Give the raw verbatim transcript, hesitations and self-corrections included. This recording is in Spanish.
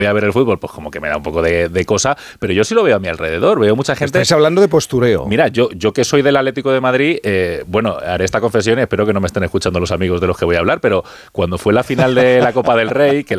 voy a ver el fútbol, pues como que me da un poco de, de cosa, pero yo sí lo veo a mi alrededor, veo mucha gente... Estáis hablando de postureo. Mira, yo, yo que soy del Atlético de Madrid, eh, bueno, haré esta confesión y espero que no me estén escuchando los amigos de los que voy a hablar, pero cuando fue la final de la Copa del Rey, que